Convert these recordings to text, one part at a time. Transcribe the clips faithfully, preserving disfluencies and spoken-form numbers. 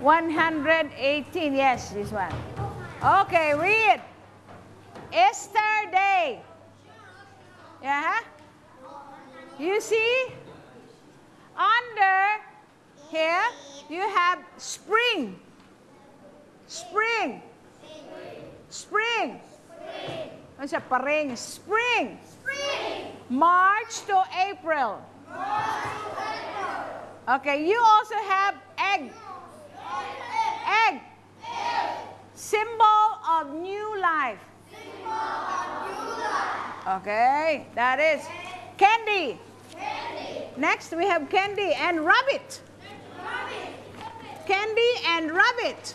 one hundred eighteen. Yes, this one. Okay, read. Easter Day. Yeah? You see? Under here, you have spring. Spring. Spring. Ano siya? Paring. Spring. Spring. March to April. March to April. Okay, you also have egg. Egg. Egg. Symbol of new life. Symbol of new life. Okay, that is candy. Candy. Next we have candy and rabbit. Rabbit. Candy and rabbit.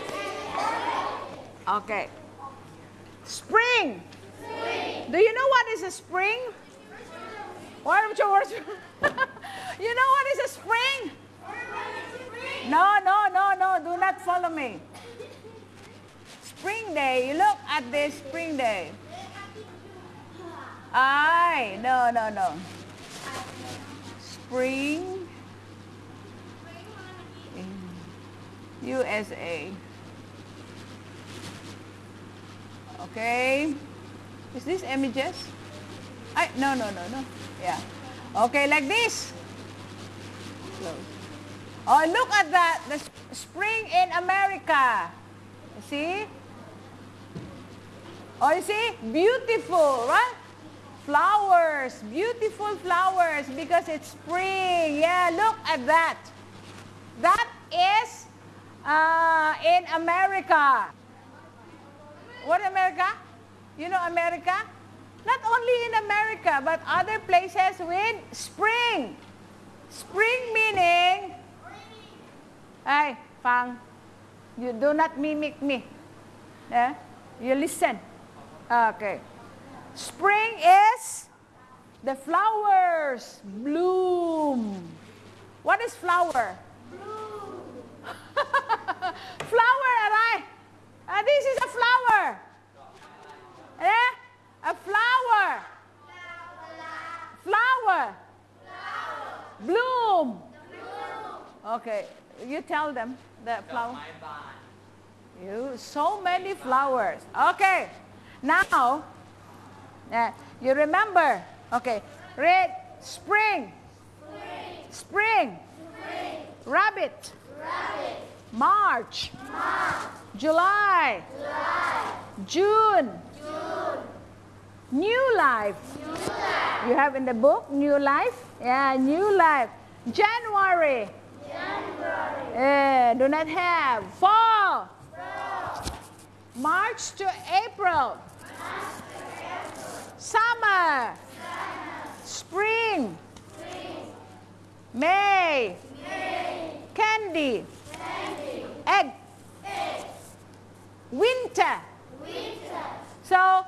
Okay. Spring. Spring. Do you know what is a spring? What are your words? You know what is a spring? No, no, no, no. Do not follow me. Spring day. You look at this spring day. I no, no, no. Spring. U S A. Okay. Is this images? I, no, no, no, no. Yeah. Okay, like this. Oh, look at that. The spring in America. You see? Oh, you see? Beautiful, right? Flowers. Beautiful flowers because it's spring. Yeah, look at that. That is uh, in America. What America? You know America? Not only in America, but other places with spring. Spring meaning, hey, Fang, you do not mimic me. Yeah? You listen. Okay. Spring is the flowers bloom. What is flower? Bloom. Flower, aray. Uh, this is a flower. Eh? A flower. Flower. Bloom. Okay. You tell them the flower. You so many flowers. Okay. Now, uh, you remember. Okay. Read spring. Spring. Spring. Spring. Rabbit. Rabbit. March. March. July. July. June. June. New life. New life. You have in the book new life? Yeah, new life. January. January. Uh, do not have. Fall. Fall. March to April. March to April. Summer. Summer. Spring. Spring. May. May. Candy. Candy. Egg. Egg. Winter. Winter. So,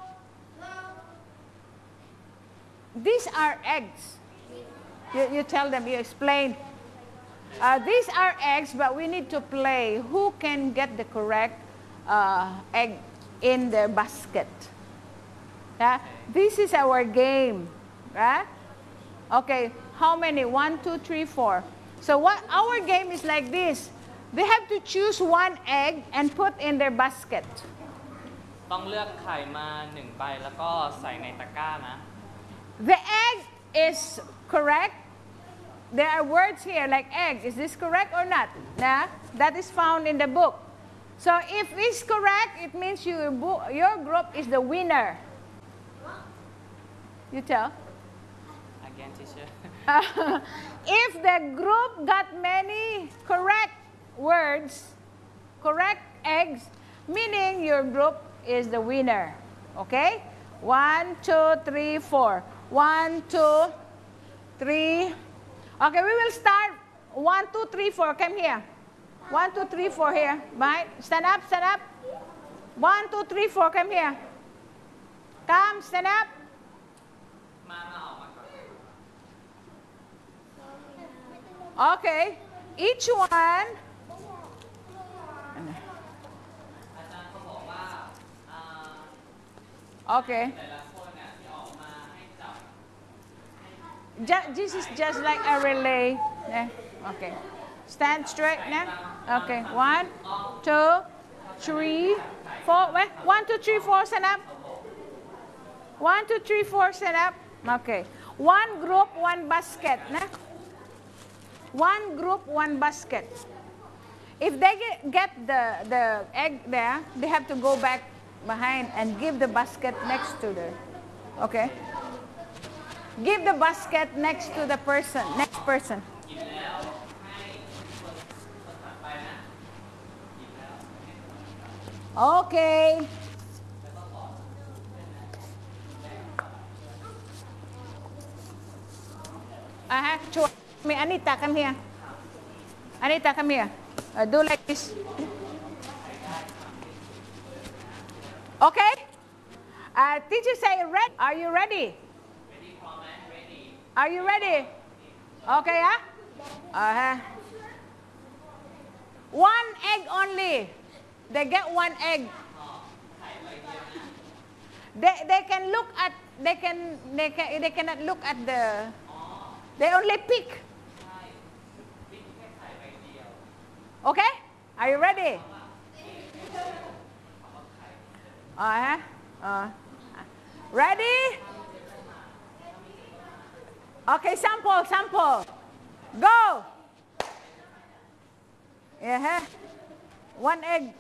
these are eggs. You, you tell them, you explain. Uh, these are eggs, but we need to play. Who can get the correct uh, egg in their basket? Yeah? This is our game. Right? Okay, how many? One, two, three, four. So what our game is like this. They have to choose one egg and put in their basket. ต้องเลือกไข่มาหนึ่งใบแล้วก็ใส่ในตะกร้านะ The egg is correct. There are words here like egg. Is this correct or not? Nah, that is found in the book. So if it's correct, it means you, your group is the winner. You tell. Again, teacher. If the group got many correct words, correct eggs, meaning your group is the winner. Okay? One, two, three, four. One, two, three. Okay, we will start. One, two, three, four. Come here. One, two, three, four here. Right? Stand up, stand up. One, two, three, four. Come here. Come, stand up. Okay. Each one. Okay. Just, this is just like a relay. Yeah. Okay. Stand straight now. Okay, one, two, three, four. Wait, one, two, three, four, stand up. One, two, three, four, stand up. Okay. One group, one basket. Nah? One group, one basket. If they get, get the, the egg there, they have to go back behind and give the basket next to the, okay? Give the basket next to the person, next person. Okay. Uh-huh. Me, Anita, come here. Anita, come here. Uh, do like this. Okay? Uh, teacher say ready. Are you ready? Ready, comment, ready. Are you ready? Okay, yeah? Uh-huh. One egg only. They get one egg. They, they can look at, they can, they can, they cannot look at the, they only pick. Okay? Are you ready? Uh-huh. Uh, ready? Okay, sample, sample. Go. Yeah. One egg.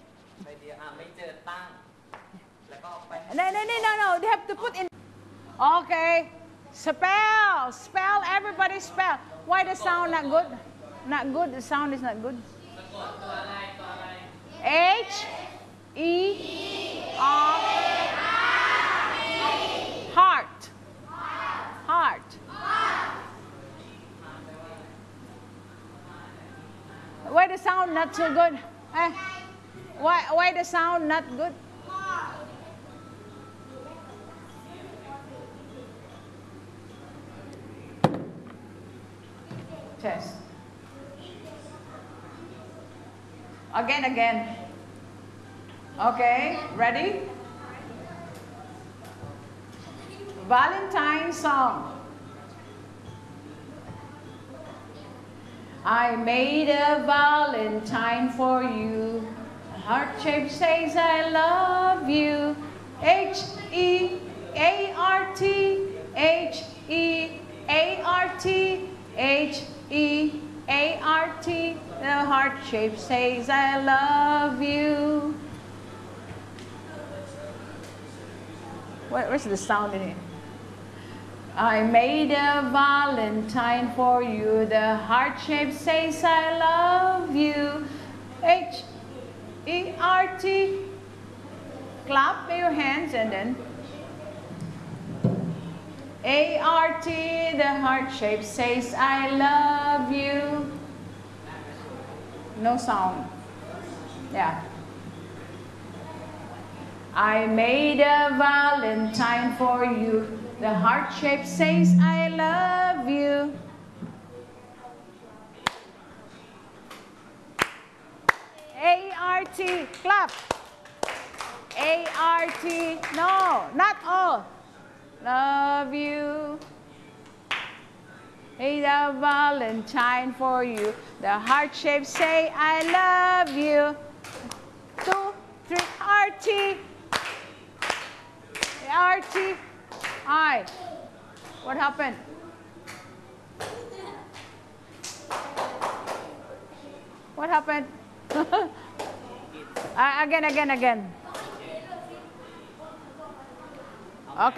No, no, no, no, no. They have to put in. Okay. Spell. Spell. Everybody spell. Why the sound not good? Not good. The sound is not good. H E R Heart. Heart. Why the sound not so good? Eh? Why why the sound not good? Test. Again, again. Okay, ready? Valentine song. I made a valentine for you. A heart shape says I love you. H E A R T, H E A R T, H E A R T. The heart shape says I love you. Where, where's the sound in it? I made a valentine for you. The heart shape says I love you. H E R T. Clap your hands and then A R T. The heart shape says I love you. No sound. Yeah. I made a valentine for you. The heart shape says I love you. A R T, clap. A R T, no, not all. Love you. Made a valentine for you. The heart shape say I love you. Two, three, R T. R T. I. What happened? What happened? uh, again, again, again.